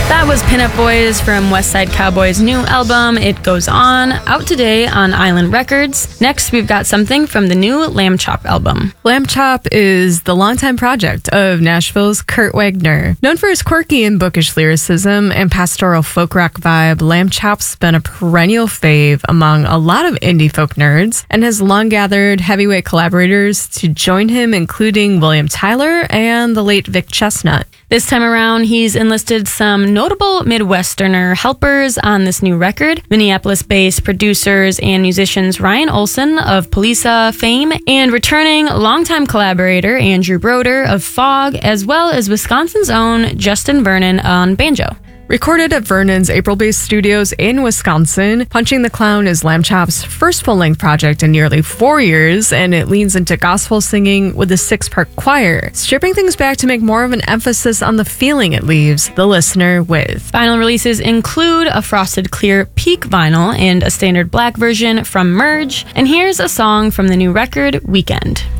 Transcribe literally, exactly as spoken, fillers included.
That was Pinup Boys from West Side Cowboy's new album, It Goes On, out today on Island Records. Next, we've got something from the new Lamb Chop album. Lamb Chop is the longtime project of Nashville's Kurt Wagner. Known for his quirky and bookish lyricism and pastoral folk rock vibe, Lamb Chop's been a perennial fave among a lot of indie folk nerds and has long gathered heavyweight collaborators to join him, including William Tyler and the late Vic Chestnut. This time around, he's enlisted some notable Midwesterner helpers on this new record. Minneapolis-based producers and musicians Ryan Olson of Polisa fame and returning longtime collaborator Andrew Broder of Fog, as well as Wisconsin's own Justin Vernon on banjo. Recorded at Vernon's April-based studios in Wisconsin, Punching the Clown is Lamb Chop's first full-length project in nearly four years, and it leans into gospel singing with a six-part choir, stripping things back to make more of an emphasis on the feeling it leaves the listener with. Vinyl releases include a frosted clear Peak vinyl and a standard black version from Merge, and here's a song from the new record, Weekend.